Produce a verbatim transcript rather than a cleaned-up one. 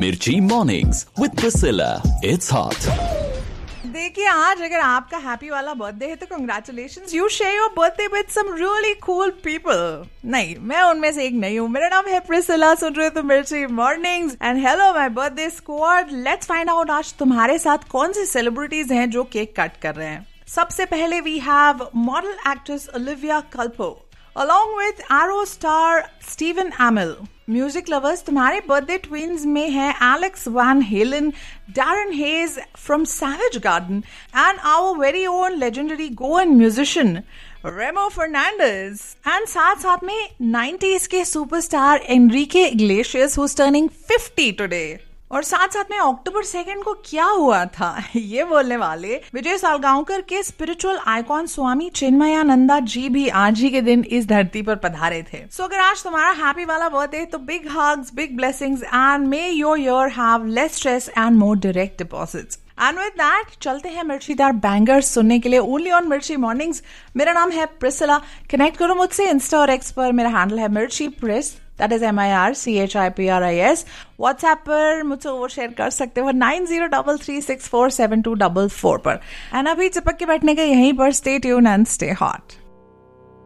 मिर्ची mornings with Priscilla, it's hot. देखिए, आज अगर आपका हैप्पी वाला बर्थडे है तो congratulations, you share your birthday with some really cool people. नहीं, मैं उनमें से एक नहीं हूँ। मेरा नाम है प्रिसिला, सुन रहे हो तो मिर्ची mornings and hello my birthday squad. Let's find out आज तुम्हारे साथ कौन सी सेलिब्रिटीज हैं जो केक कट कर रहे हैं। सबसे पहले we have model actress Olivia कल्पो along with Arrow star Stephen Amell. Music lovers, तुम्हारे बर्थडे ट्विंस में है Alex Van Halen, Darren Hayes from Savage Garden and our very own legendary Goan musician Remo Fernandez. And साथ साथ में nineties के superstar Enrique Iglesias who's turning fifty today. और साथ साथ में अक्टूबर सेकंड को क्या हुआ था ये बोलने वाले विजय सालगांवकर के स्पिरिचुअल आइकॉन स्वामी चिन्मयानंदा जी भी आज ही के दिन इस धरती पर पधारे थे। सो so, अगर आज तुम्हारा हैप्पी वाला बर्थडे तो big hugs, big blessings and may your year have less stress and more direct deposits. And with that चलते हैं मिर्चीदार बैंगर्स सुनने के लिए ओनली ऑन मिर्ची मॉर्निंग्स। मेरा नाम है प्रिसिला। कनेक्ट करो मुझसे इंस्टा और एक्स पर, मेरा हैंडल है मिर्ची press, that is M I R C H I P R I S. WhatsApp पर मुझसे वो शेयर कर सकते हो nine zero double three six four seven to double four पर। एंड अभी चिपक के बैठने का यहीं पर। Stay tune and stay hot.